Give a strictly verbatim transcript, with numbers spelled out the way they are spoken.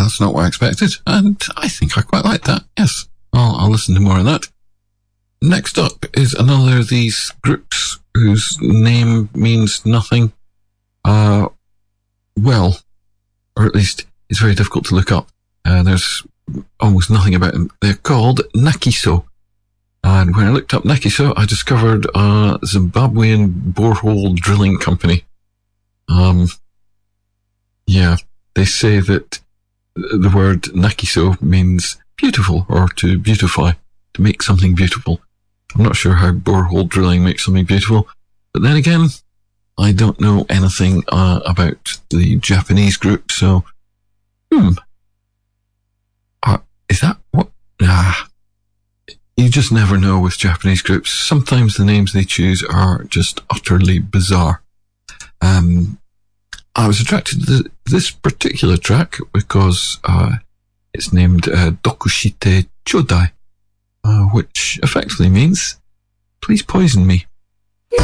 that's not what I expected, and I think I quite like that. Yes, I'll, I'll listen to more of that. Next up is another of these groups whose name means nothing. Uh, well, or at least it's very difficult to look up. Uh, there's almost nothing about them. They're called Nakiso. And when I looked up Nakiso, I discovered a Zimbabwean borehole drilling company. Um, yeah, they say that the word Nakiso means beautiful, or to beautify, to make something beautiful. I'm not sure how borehole drilling makes something beautiful, but then again, I don't know anything uh, about the Japanese group, so, hmm. Uh, is that what? Ah. You just never know with Japanese groups. Sometimes the names they choose are just utterly bizarre. Um, I was attracted to this particular track because uh, it's named uh, Dokushite Chodai, uh, which effectively means, please poison me.